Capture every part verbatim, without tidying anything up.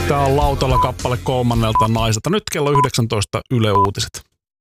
Tää on Lautalla kappale kolmannelta naiselta. Nyt kello yhdeksäntoista Yle Uutiset.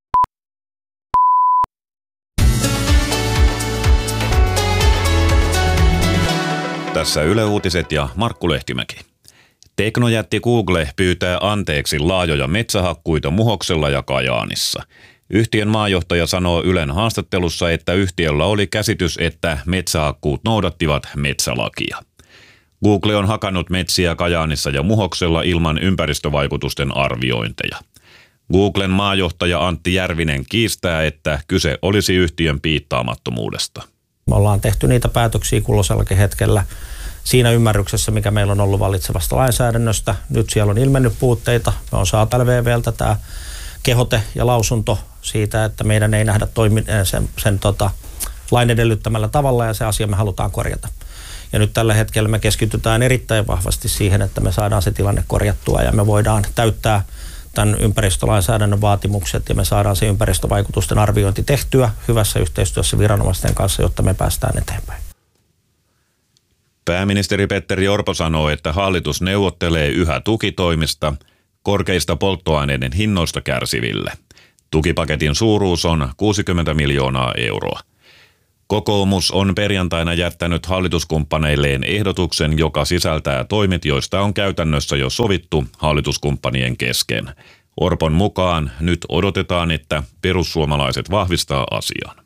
Tässä Yle Uutiset ja Markku Lehtimäki. Teknojätti Google pyytää anteeksi laajoja metsähakkuita Muhoksella ja Kajaanissa. Yhtiön maajohtaja sanoo Ylen haastattelussa, että yhtiöllä oli käsitys, että metsähakkuut noudattivat metsälakia. Google on hakannut metsiä Kajaanissa ja Muhoksella ilman ympäristövaikutusten arviointeja. Googlen maajohtaja Antti Järvinen kiistää, että kyse olisi yhtiön piittaamattomuudesta. Me ollaan tehty niitä päätöksiä kulloisellakin hetkellä siinä ymmärryksessä, mikä meillä on ollut vallitsevasta lainsäädännöstä. Nyt siellä on ilmennyt puutteita. Me on saatu L V V:ltä tämä kehote ja lausunto siitä, että meidän ei nähdä toimi, sen, sen tota, lain edellyttämällä tavalla ja se asia me halutaan korjata. Ja nyt tällä hetkellä me keskitytään erittäin vahvasti siihen, että me saadaan se tilanne korjattua ja me voidaan täyttää tämän ympäristölainsäädännön vaatimukset ja me saadaan se ympäristövaikutusten arviointi tehtyä hyvässä yhteistyössä viranomaisten kanssa, jotta me päästään eteenpäin. Pääministeri Petteri Orpo sanoo, että hallitus neuvottelee yhä tukitoimista korkeista polttoaineiden hinnoista kärsiville. Tukipaketin suuruus on kuusikymmentä miljoonaa euroa. Kokoomus on perjantaina jättänyt hallituskumppaneilleen ehdotuksen, joka sisältää toimet, joista on käytännössä jo sovittu hallituskumppanien kesken. Orpon mukaan nyt odotetaan, että perussuomalaiset vahvistaa asian.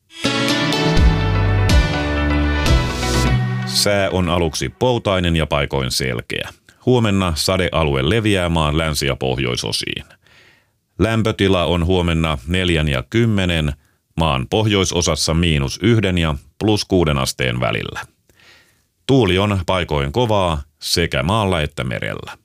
Sää on aluksi poutainen ja paikoin selkeä. Huomenna sadealue leviää maan länsi- ja pohjoisosiin. Lämpötila on huomenna neljän ja kymmenen, maan pohjoisosassa miinus yhden ja plus kuuden asteen välillä. Tuuli on paikoin kovaa sekä maalla että merellä.